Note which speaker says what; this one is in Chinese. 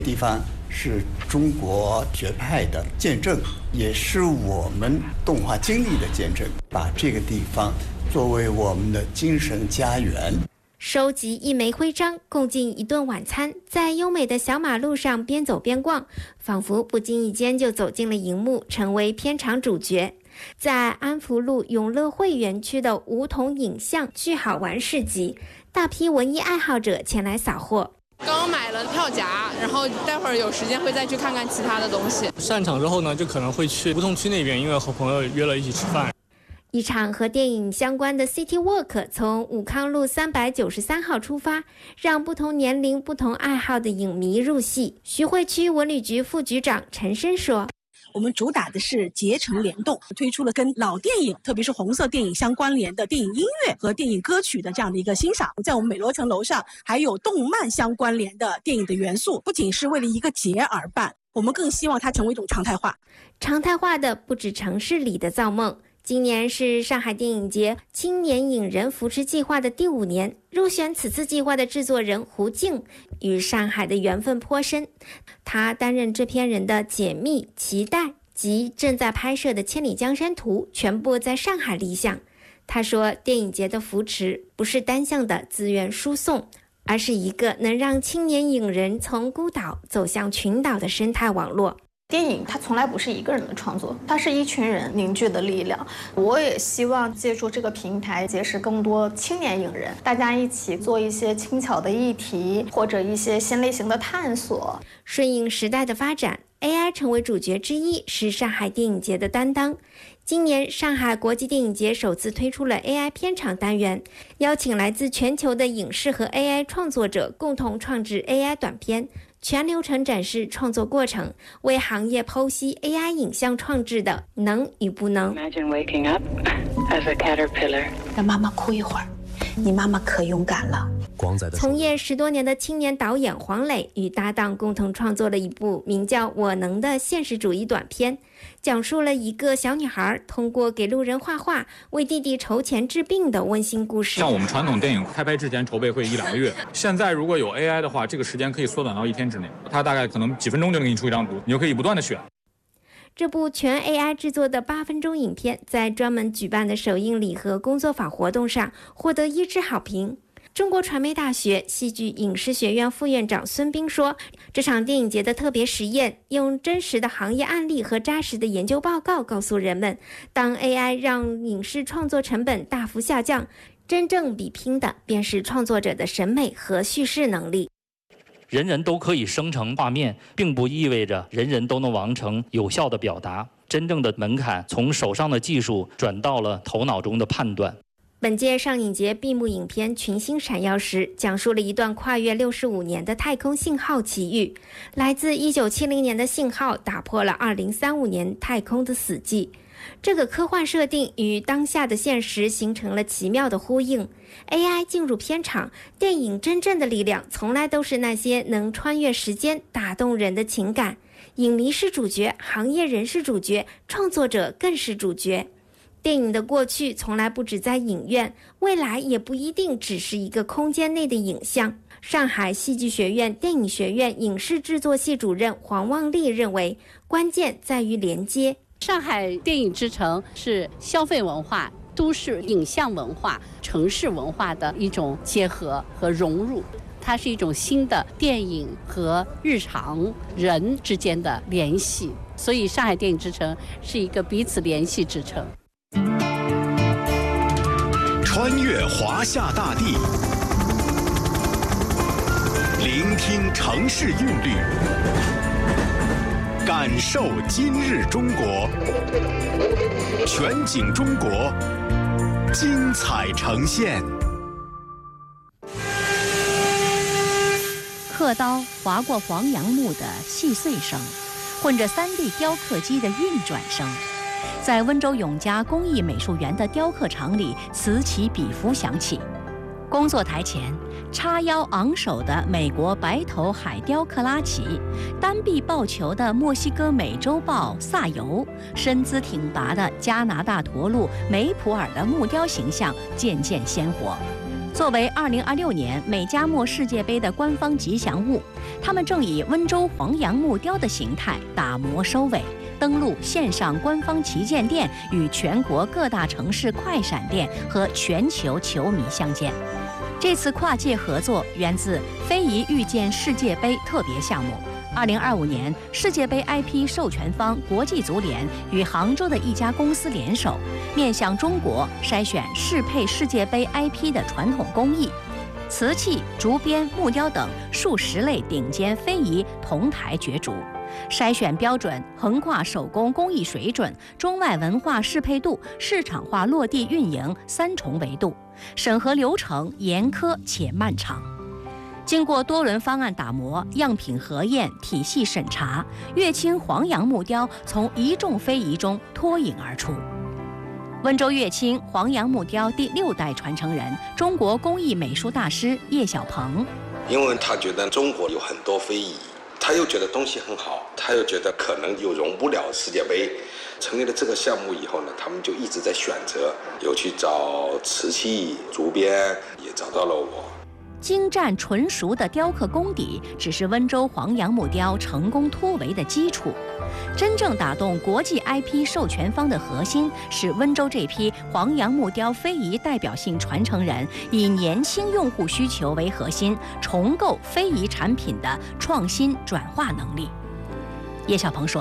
Speaker 1: 地方是中国学派的见证，也是我们动画经历的见证，把这个地方作为我们的精神家园。
Speaker 2: 收集一枚徽章，共进一顿晚餐，在优美的小马路上边走边逛，仿佛不经意间就走进了荧幕，成为片场主角。在安福路永乐汇园区的梧桐影像巨好玩市集，大批文艺爱好者前来扫货。
Speaker 3: 刚买了票夹，然后待会儿有时间会再去看看其他的东西。
Speaker 4: 散场之后呢，就可能会去梧桐区那边，因为和朋友约了一起吃饭。
Speaker 2: 一场和电影相关的 City Walk 从武康路393号出发，让不同年龄、不同爱好的影迷入戏。徐汇区文旅局副局长陈深说，
Speaker 5: 我们主打的是结成联动，推出了跟老电影，特别是红色电影相关联的电影音乐和电影歌曲的这样的一个欣赏。在我们美罗城楼上还有动漫相关联的电影的元素，不仅是为了一个节而办，我们更希望它成为一种常态化。
Speaker 2: 常态化的不止城市里的造梦。今年是上海电影节青年影人扶持计划的第5年，入选此次计划的制作人胡静与上海的缘分颇深，他担任制片人的解密、期待及正在拍摄的《千里江山图》全部在上海立项。他说，电影节的扶持不是单向的资源输送，而是一个能让青年影人从孤岛走向群岛的生态网络。
Speaker 6: 电影它从来不是一个人的创作，它是一群人凝聚的力量。我也希望借助这个平台结识更多青年影人，大家一起做一些轻巧的议题或者一些新类型的探索。
Speaker 2: 顺应时代的发展， AI 成为主角之一是上海电影节的担当。今年上海国际电影节首次推出了 AI 片场单元，邀请来自全球的影视和 AI 创作者共同创制 AI 短片，全流程展示创作过程，为行业剖析 AI 影像创制的能与不能。
Speaker 7: 让妈妈哭一会儿，你妈妈可勇敢了。
Speaker 2: 从业10多年的青年导演黄磊与搭档共同创作了一部名叫《我能》的现实主义短片，讲述了一个小女孩通过给路人画画为弟弟筹钱治病的温馨故事。
Speaker 8: 像我们传统电影开拍之前筹备会1-2个月，现在如果有 AI 的话，这个时间可以缩短到1天之内，它大概可能几分钟就能给你出一张图，你就可以不断的选。
Speaker 2: 这部全 AI 制作的8分钟影片在专门举办的首映礼和工作坊活动上获得一致好评。中国传媒大学戏剧影视学院副院长孙斌说，这场电影节的特别实验用真实的行业案例和扎实的研究报告告诉人们，当 AI 让影视创作成本大幅下降，真正比拼的便是创作者的审美和叙事能力。
Speaker 9: 人人都可以生成画面，并不意味着人人都能完成有效的表达。真正的门槛从手上的技术转到了头脑中的判断。
Speaker 2: 本届上影节闭幕影片《群星闪耀时》讲述了一段跨越65年的太空信号奇遇。来自1970年的信号打破了2035年太空的死寂。这个科幻设定与当下的现实形成了奇妙的呼应。AI 进入片场，电影真正的力量从来都是那些能穿越时间、打动人的情感。影迷是主角，行业人是主角，创作者更是主角。电影的过去从来不止在影院，未来也不一定只是一个空间内的影像。上海戏剧学院电影学院影视制作系主任黄望利认为，关键在于连接。
Speaker 10: 上海电影之城是消费文化、都市影像文化、城市文化的一种结合和融入，它是一种新的电影和日常人之间的联系，所以上海电影之城是一个彼此联系之城。
Speaker 11: 穿越华夏大地，聆听城市韵律，感受今日中国，全景中国，精彩呈现。
Speaker 12: 刻刀划过黄杨木的细碎声，混着3D 雕刻机的运转声，在温州永嘉工艺美术园的雕刻厂里此起彼伏响起。工作台前，叉腰昂首的美国白头海雕克拉奇，单臂抱球的墨西哥美洲豹萨尤，身姿挺拔的加拿大驼鹿梅普尔的木雕形象渐渐鲜活。 作为2026年美加墨世界杯的官方吉祥物，他们正以温州黄杨木雕的形态打磨收尾，登陆线上官方旗舰店，与全国各大城市快闪店和全球球迷相见。这次跨界合作源自非遗遇见世界杯特别项目。2025年，世界杯 IP 授权方国际足联与杭州的一家公司联手，面向中国筛选适配世界杯 IP 的传统工艺，瓷器、竹编、木雕等数十类顶尖非遗同台角逐。筛选标准横跨手工工艺水准、中外文化适配度、市场化落地运营3重维度，审核流程严苛且漫长。经过多轮方案打磨、样品核验、体系审查，乐清黄杨木雕从一众非遗中脱颖而出。温州乐清黄杨木雕第6代传承人、中国工艺美术大师叶小鹏，
Speaker 13: 因为他觉得中国有很多非遗，他又觉得东西很好，他又觉得可能又容不了世界杯。成立了这个项目以后呢，他们就一直在选择，有去找瓷器、竹编，也找到了我。
Speaker 12: 精湛纯熟的雕刻功底只是温州黄杨木雕成功突围的基础，真正打动国际 IP 授权方的核心是温州这批黄杨木雕非遗代表性传承人以年轻用户需求为核心，重构非遗产品的创新转化能力。叶小鹏说。